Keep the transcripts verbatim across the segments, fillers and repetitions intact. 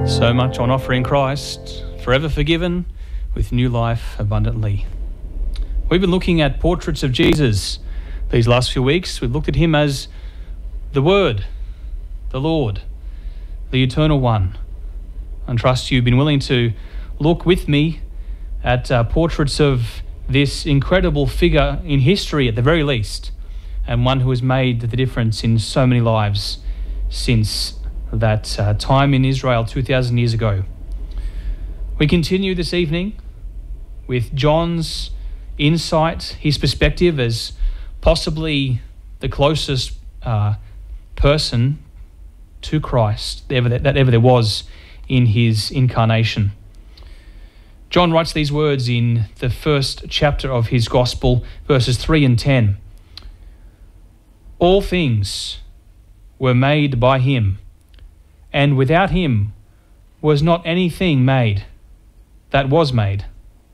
So much on offer in Christ, forever forgiven, with new life abundantly. We've been looking at portraits of Jesus these last few weeks. We've looked at him as the Word, the Lord, the Eternal One. And trust you've been willing to look with me at uh, portraits of this incredible figure in history at the very least, and one who has made the difference in so many lives since that uh, time in Israel two thousand years ago. We continue this evening with John's insight, his perspective as possibly the closest uh, person to Christ that ever, that ever there was in his incarnation. John writes these words in the first chapter of his Gospel, verses three and ten. All things were made by him, and without him was not anything made that was made.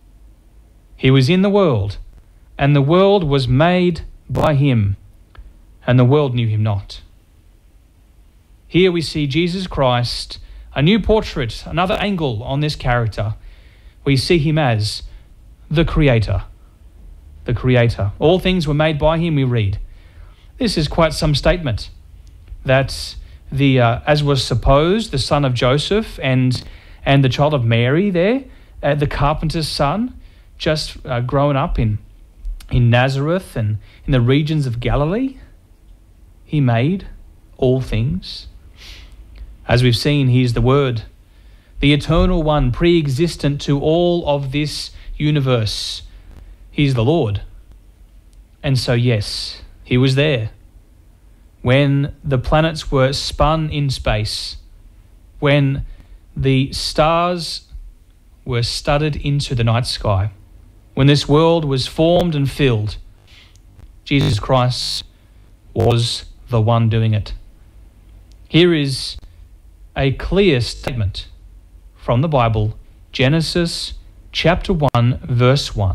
He was in the world, and the world was made by him, and the world knew him not. Here we see Jesus Christ, a new portrait, another angle on this character. We see him as the Creator. The Creator. All things were made by him, we read. This is quite some statement that the, uh, as was supposed, the son of Joseph and and the child of Mary there, uh, the carpenter's son, just uh, grown up in, in Nazareth and in the regions of Galilee, he made all things. As we've seen, he is the Word, the Eternal One, pre-existent to all of this universe. He's the Lord. And so, yes, he was there when the planets were spun in space, when the stars were studded into the night sky, when this world was formed and filled. Jesus Christ was the one doing it. Here is a clear statement from the Bible, Genesis chapter one, verse one.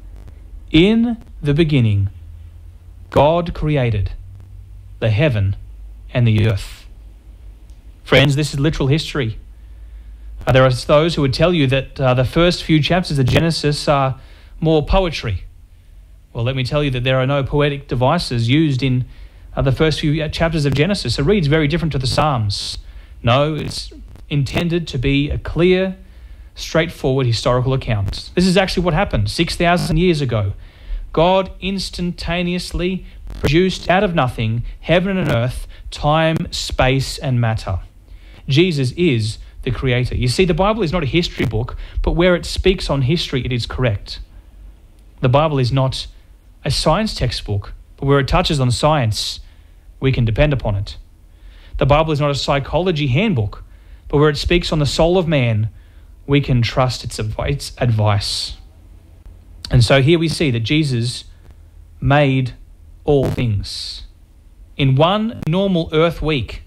In the beginning, God created the heaven and the earth. Friends, this is literal history. Uh, there are those who would tell you that uh, the first few chapters of Genesis are more poetry. Well, let me tell you that there are no poetic devices used in uh, the first few chapters of Genesis. It reads very different to the Psalms. No, it's intended to be a clear, straightforward historical account. This is actually what happened six thousand years ago. God instantaneously produced out of nothing heaven and earth, time, space, and matter. Jesus is the Creator. You see, the Bible is not a history book, but where it speaks on history, it is correct. The Bible is not a science textbook, but where it touches on science, we can depend upon it. The Bible is not a psychology handbook, but where it speaks on the soul of man, we can trust its advice. And so here we see that Jesus made all things. In one normal earth week,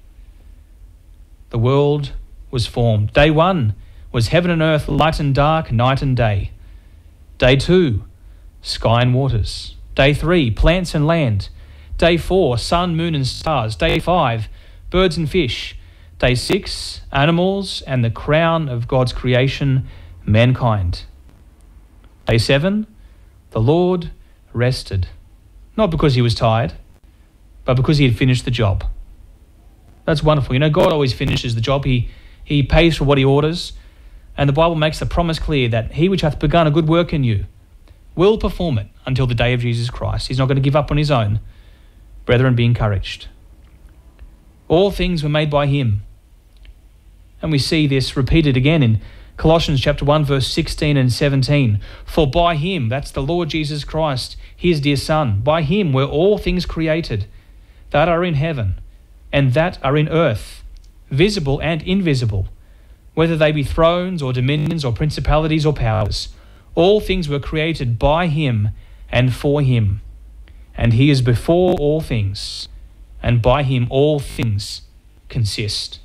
the world was formed. Day one was heaven and earth, light and dark, night and day. Day two, sky and waters. Day three, plants and land. Day four, sun, moon and stars. Day five, birds and fish. Day six, animals and the crown of God's creation, mankind. Day seven, the Lord rested, not because he was tired, but because he had finished the job. That's wonderful. You know, God always finishes the job. He, he pays for what he orders. And the Bible makes the promise clear that he which hath begun a good work in you will perform it until the day of Jesus Christ. He's not going to give up on his own. Brethren, be encouraged. All things were made by him. And we see this repeated again in Colossians chapter one, verse sixteen and seventeen. For by him, that's the Lord Jesus Christ, his dear Son, by him were all things created that are in heaven and that are in earth, visible and invisible, whether they be thrones or dominions or principalities or powers. All things were created by him and for him. And he is before all things, and by him all things consist.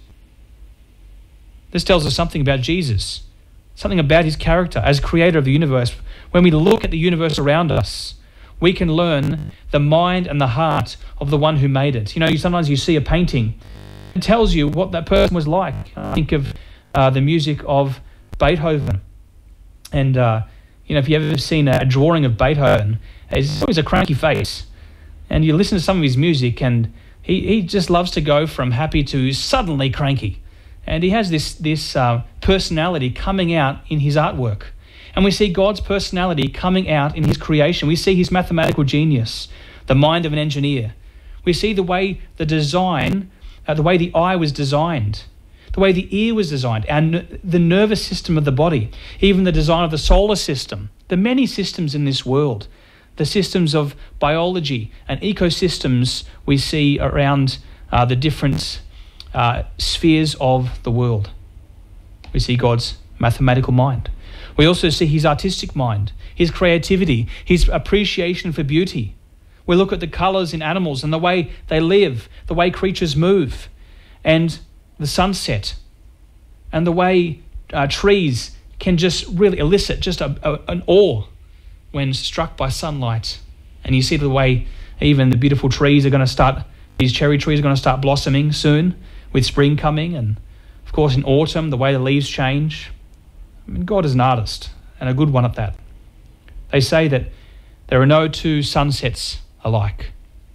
This tells us something about Jesus, something about his character as creator of the universe. When we look at the universe around us, we can learn the mind and the heart of the one who made it. You know, sometimes you see a painting, it tells you what that person was like. Think of uh, the music of Beethoven. And, uh, you know, if you've ever seen a, a drawing of Beethoven, it's always a cranky face. And you listen to some of his music and he, he just loves to go from happy to suddenly cranky. And he has this, this uh, personality coming out in his artwork. And we see God's personality coming out in his creation. We see his mathematical genius, the mind of an engineer. We see the way the design, uh, the way the eye was designed, the way the ear was designed, and the nervous system of the body, even the design of the solar system, the many systems in this world, the systems of biology and ecosystems we see around uh, the different uh, spheres of the world. We see God's mathematical mind. We also see his artistic mind, his creativity, his appreciation for beauty. We look at the colours in animals and the way they live, the way creatures move, and the sunset, and the way uh, trees can just really elicit just a, a, an awe when struck by sunlight. And you see the way even the beautiful trees are going to start, these cherry trees are going to start blossoming soon with spring coming, and of course in autumn the way the leaves change. I mean, God is an artist, and a good one at that. They say that there are no two sunsets alike.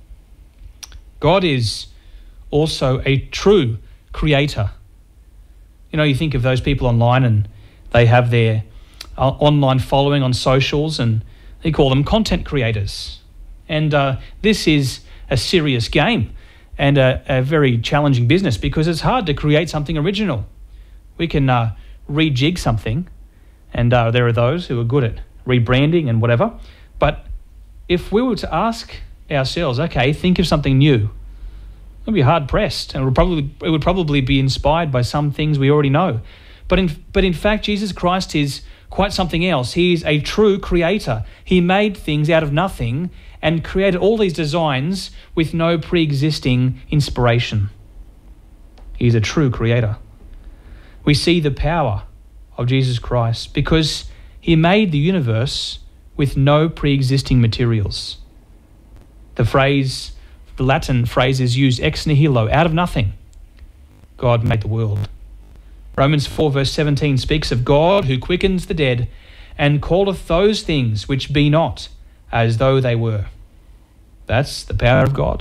God is also a true creator. You know, you think of those people online and they have their uh, online following on socials and they call them content creators. And uh, this is a serious game and a, a very challenging business because it's hard to create something original. We can uh, rejig something, and uh, there are those who are good at rebranding and whatever. But if we were to ask ourselves, okay, think of something new, we'd be hard pressed, and it would probably it would probably be inspired by some things we already know. But in but in fact, Jesus Christ is quite something else. He is a true creator. He made things out of nothing and created all these designs with no pre-existing inspiration. He is a true creator. We see the power of Jesus Christ because he made the universe with no pre-existing materials. The phrase, the Latin phrase is used ex nihilo, out of nothing. God made the world. Romans four verse seventeen speaks of God who quickens the dead and calleth those things which be not as though they were. That's the power of God.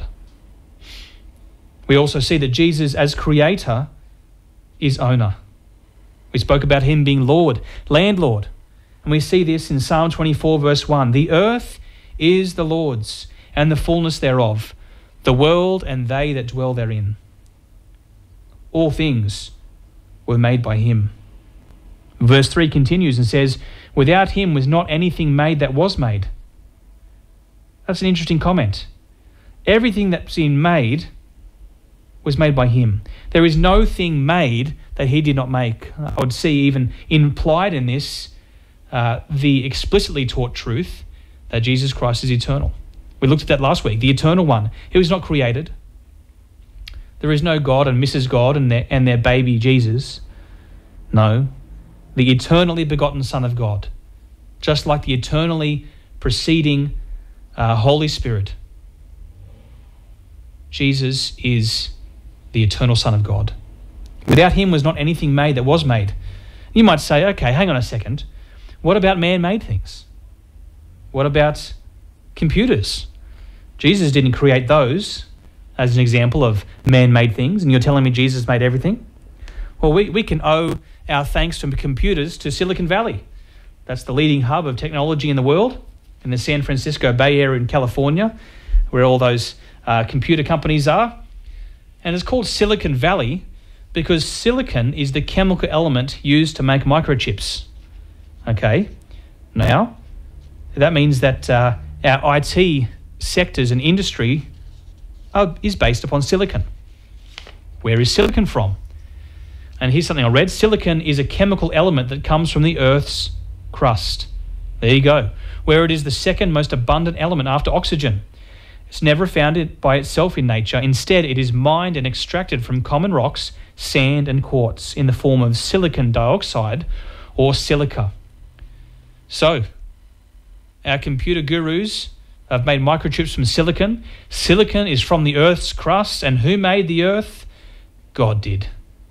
We also see that Jesus as creator is owner. We spoke about him being Lord, landlord. And we see this in Psalm twenty-four verse one. The earth is the Lord's and the fullness thereof, the world and they that dwell therein. All things were made by him. Verse three continues and says, without him was not anything made that was made. That's an interesting comment. Everything that's been made was made by him. There is no thing made that he did not make. I would see even implied in this uh, the explicitly taught truth that Jesus Christ is eternal. We looked at that last week, the eternal one. He was not created. There is no God and Missus God and their, and their baby Jesus. No, the eternally begotten Son of God, just like the eternally preceding uh, Holy Spirit. Jesus is the eternal Son of God. Without him was not anything made that was made. You might say, okay, hang on a second. What about man-made things? What about computers? Jesus didn't create those as an example of man-made things, and you're telling me Jesus made everything? Well, we, we can owe our thanks to computers to Silicon Valley. That's the leading hub of technology in the world, in the San Francisco Bay Area in California, where all those uh, computer companies are. And it's called Silicon Valley because silicon is the chemical element used to make microchips. Okay, now that means that uh, our I T sectors and industry are, is based upon silicon. Where is silicon from? And here's something I read. Silicon is a chemical element that comes from the Earth's crust. There you go. Where it is the second most abundant element after oxygen. It's never found by itself in nature. Instead, it is mined and extracted from common rocks, sand and quartz in the form of silicon dioxide or silica. So, our computer gurus have made microchips from silicon. Silicon is from the Earth's crust, and who made the Earth? God did.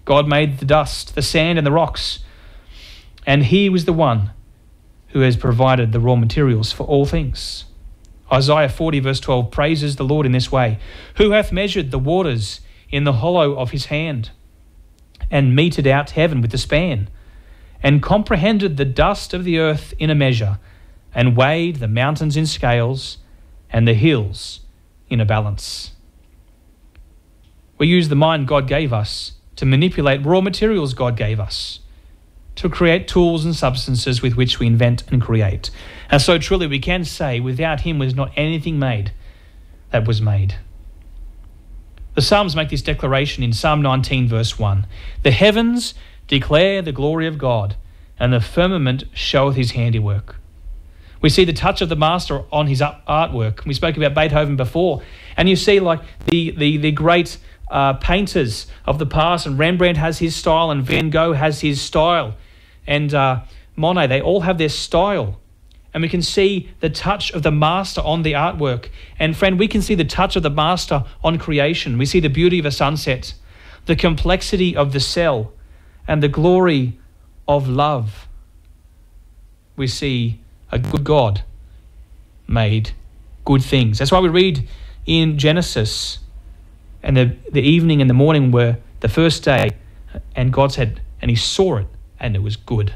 God made the dust, the sand and the rocks. And he was the one who has provided the raw materials for all things. Isaiah forty verse twelve praises the Lord in this way. Who hath measured the waters in the hollow of his hand, and meted out heaven with a span, and comprehended the dust of the earth in a measure, and weighed the mountains in scales, and the hills in a balance. We use the mind God gave us to manipulate raw materials God gave us, to create tools and substances with which we invent and create. And so truly we can say, without him was not anything made that was made. The Psalms make this declaration in Psalm nineteen verse one. The heavens declare the glory of God, and the firmament showeth his handiwork. We see the touch of the master on his artwork. We spoke about Beethoven before, and you see like the, the, the great uh, painters of the past, and Rembrandt has his style, and Van Gogh has his style, and uh, Monet, they all have their style. And we can see the touch of the master on the artwork. And friend, we can see the touch of the master on creation. We see the beauty of a sunset, the complexity of the cell, and the glory of love. We see a good God made good things. That's why we read in Genesis, and the, the evening and the morning were the first day, and God said, and he saw it, and it was good.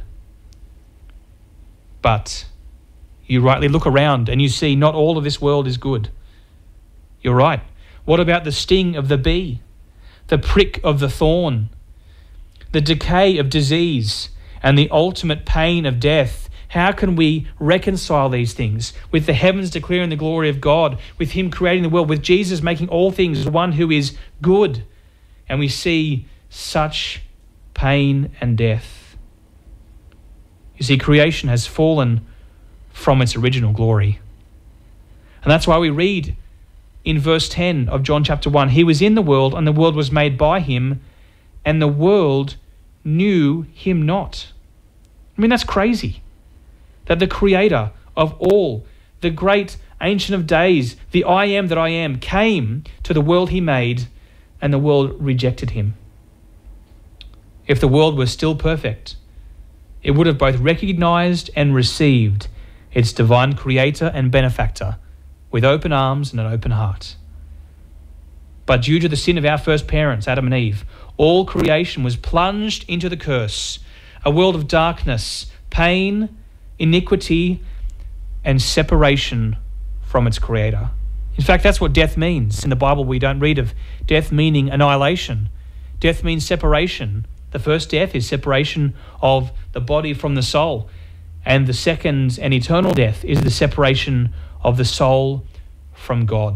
But you rightly look around and you see not all of this world is good. You're right. What about the sting of the bee, the prick of the thorn, the decay of disease, and the ultimate pain of death? How can we reconcile these things with the heavens declaring the glory of God, with him creating the world, with Jesus making all things one who is good? And we see such pain and death. You see, creation has fallen from its original glory. And that's why we read in verse ten of John chapter one, he was in the world, and the world was made by him, and the world knew him not. I mean, that's crazy. That the creator of all, the great ancient of days, the I am that I am, came to the world he made, and the world rejected him. If the world were still perfect, it would have both recognized and received its divine creator and benefactor with open arms and an open heart. But due to the sin of our first parents, Adam and Eve, all creation was plunged into the curse, a world of darkness, pain, iniquity, and separation from its creator. In fact, that's what death means. In the Bible, we don't read of death meaning annihilation. Death means separation. The first death is separation of the body from the soul. And the second and eternal death is the separation of the soul from God.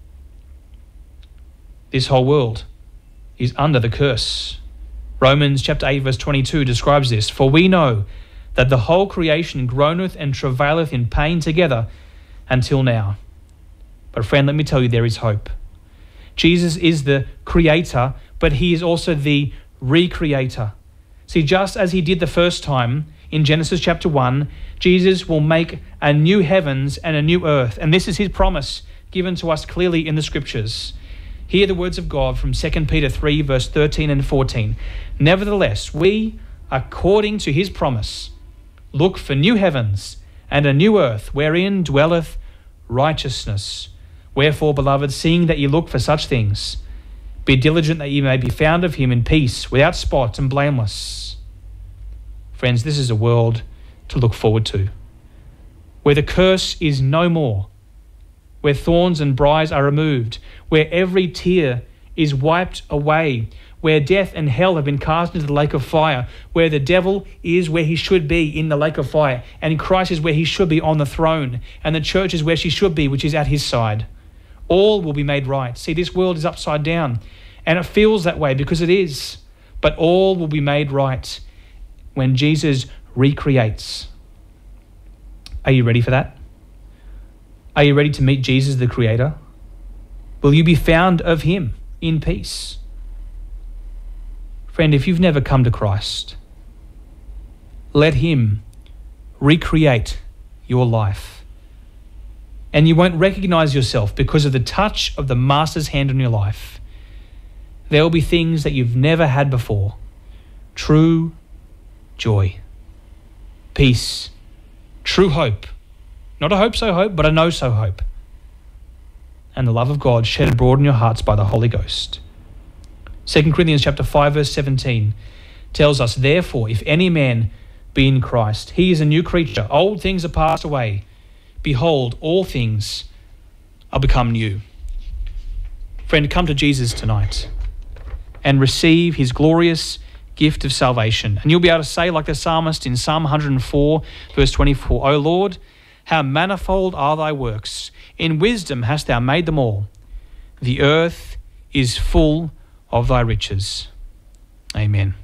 This whole world is under the curse. Romans chapter eight verse twenty-two describes this. For we know that the whole creation groaneth and travaileth in pain together until now. But friend, let me tell you, there is hope. Jesus is the creator, but he is also the recreator. See, just as he did the first time in Genesis chapter one, Jesus will make a new heavens and a new earth. And this is his promise given to us clearly in the scriptures. Hear the words of God from Second Peter three verse thirteen and fourteen. Nevertheless, we, according to his promise, look for new heavens and a new earth wherein dwelleth righteousness. Wherefore, beloved, seeing that ye look for such things, be diligent that ye may be found of him in peace, without spot and blameless. Friends, this is a world to look forward to, where the curse is no more, where thorns and briars are removed, where every tear is wiped away, where death and hell have been cast into the lake of fire, where the devil is where he should be in the lake of fire, and Christ is where he should be on the throne, and the church is where she should be, which is at his side. All will be made right. See, this world is upside down, and it feels that way because it is, but all will be made right when Jesus recreates. Are you ready for that? Are you ready to meet Jesus, the Creator? Will you be found of him in peace? Friend, if you've never come to Christ, let him recreate your life. And you won't recognize yourself because of the touch of the Master's hand on your life. There will be things that you've never had before. True joy, peace, true hope. Not a hope-so hope, but a know-so hope. And the love of God shed abroad in your hearts by the Holy Ghost. Second Corinthians chapter five, verse seventeen tells us, therefore, if any man be in Christ, he is a new creature. Old things are passed away. Behold, all things are become new. Friend, come to Jesus tonight and receive his glorious gift of salvation. And you'll be able to say, like the psalmist in Psalm one hundred four, verse twenty-four, O Lord, how manifold are thy works. In wisdom hast thou made them all. The earth is full of thy riches. Amen.